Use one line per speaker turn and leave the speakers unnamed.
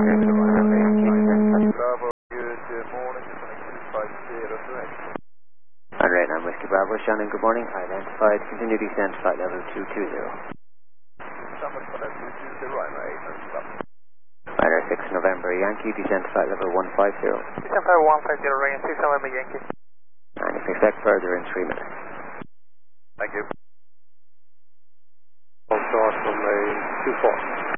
Bravo, good morning, 250 direct.
Alright, I'm Whiskey Bravo, Shannon, good morning. Identified, continue descent, flight level 220.
Summit for that 220, runway 8,
Rider 6 November Yankee, descent flight level 150.
Descent flight 150, range 6 November Yankee.
And if you expect further in 3 minutes.
Thank you. I'll start from a 24.